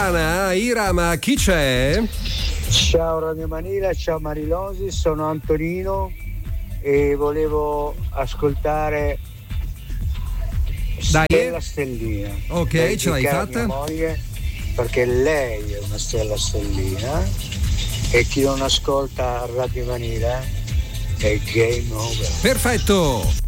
Tirana. Ira, ma chi c'è? Ciao Radio Manila, ciao Marilosi, sono Antonino e volevo ascoltare Stella Stellina. Ok, ce l'hai fatta? Mia moglie, perché lei è una stella stellina e chi non ascolta Radio Manila è game over. Perfetto.